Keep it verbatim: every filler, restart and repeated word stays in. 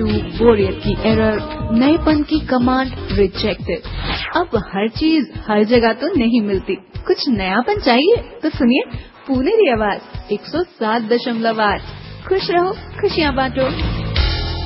To, बोरियत की error, नएपन की कमांड रिजेक्टेड। अब हर चीज हर जगह तो नहीं मिलती, कुछ नयापन चाहिए तो सुनिए पुनेरी आवाज एक सौ सात दशमलव आठ। खुश रहो, खुशियाँ बांटो।